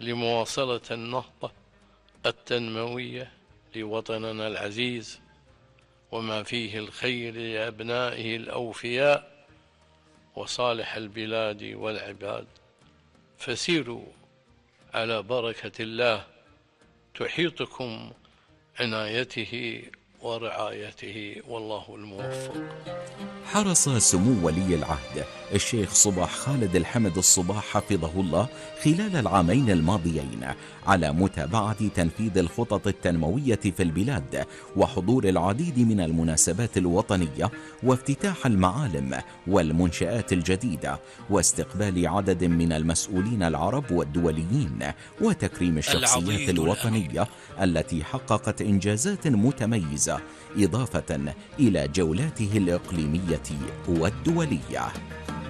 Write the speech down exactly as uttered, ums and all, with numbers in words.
لمواصلة النهضة التنموية لوطننا العزيز، وما فيه الخير لأبنائه الأوفياء وصالح البلاد والعباد. فسيروا على بركة الله تحيطكم عنايته ورعايته، والله الموفق. حرص سمو ولي العهد الشيخ صباح خالد الحمد الصباح حفظه الله خلال العامين الماضيين على متابعة تنفيذ الخطط التنموية في البلاد، وحضور العديد من المناسبات الوطنية، وافتتاح المعالم والمنشآت الجديدة، واستقبال عدد من المسؤولين العرب والدوليين، وتكريم الشخصيات الوطنية التي حققت إنجازات متميزة، إضافة إلى جولاته الإقليمية والدولية.